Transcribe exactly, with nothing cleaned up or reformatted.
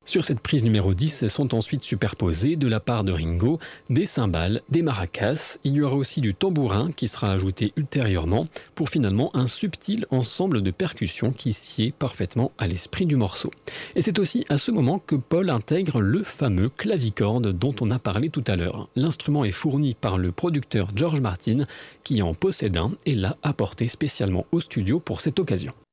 Sur cette prise numéro dix, sont ensuite superposées de la part de Ringo des cymbales, des maracas. Il y aura aussi du tambourin qui sera ajouté ultérieurement pour finalement un subtil ensemble de percussions qui sied parfaitement à l'esprit du morceau. Et c'est aussi à ce moment que Paul intègre le fameux clavicorde dont on a parlé tout à l'heure. L'instrument est fourni par le producteur George Martin qui en possède un et l'a apporté spécialement au studio pour cette occasion.